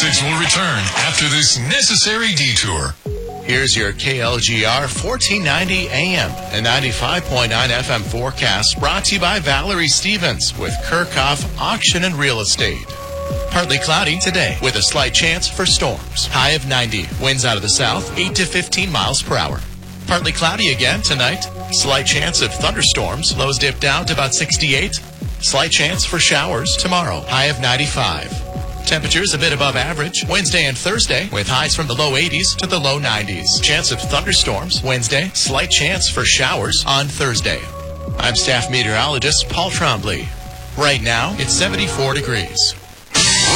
Basics will return after this necessary detour. Here's your KLGR 1490 AM and 95.9 FM forecast, brought to you by Valerie Stevens with Kirchhoff Auction and Real Estate. Partly cloudy today with a slight chance for storms. High of 90. Winds out of the south, 8 to 15 miles per hour. Partly cloudy again tonight. Slight chance of thunderstorms. Lows dip down to about 68. Slight chance for showers tomorrow. High of 95. Temperatures a bit above average Wednesday and Thursday, with highs from the low 80s to the low 90s. Chance of thunderstorms Wednesday. Slight chance for showers on Thursday. I'm staff meteorologist Paul Trombley. Right now, it's 74 degrees.